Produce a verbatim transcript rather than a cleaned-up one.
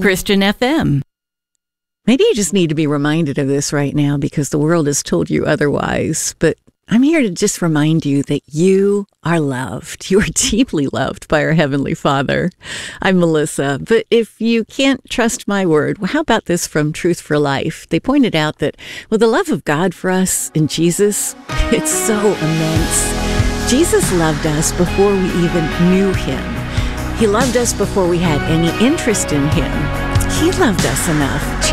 Christian F M. Maybe you just need to be reminded of this right now because the world has told you otherwise. But I'm here to just remind you that you are loved. You are deeply loved by our Heavenly Father. I'm Melissa. But if you can't trust my word, well, how about this from Truth for Life? They pointed out that, well, the love of God for us in Jesus, it's so immense. Jesus loved us before we even knew Him. He loved us before we had any interest in Him. He loved us enough to